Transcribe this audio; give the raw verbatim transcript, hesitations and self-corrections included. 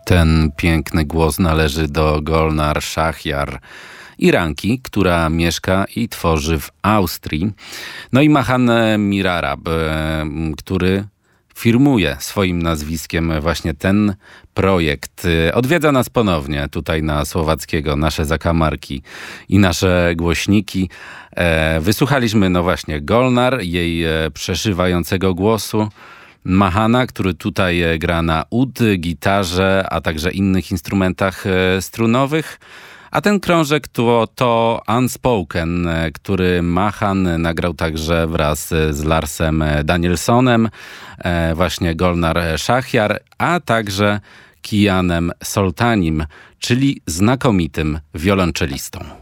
Ten piękny głos należy do Golnar Shahriar Iranki, która mieszka i tworzy w Austrii. No i Mahan Mirarab, który firmuje swoim nazwiskiem właśnie ten projekt. Odwiedza nas ponownie tutaj na Słowackiego, nasze zakamarki i nasze głośniki. Wysłuchaliśmy no właśnie Golnar, jej przeszywającego głosu. Mahana, który tutaj gra na ud, gitarze, a także innych instrumentach strunowych. A ten krążek to, to Unspoken, który Mahan nagrał także wraz z Larsem Danielsonem, właśnie Golnar Shahriar, a także Kijanem Soltanim, czyli znakomitym wiolonczelistą.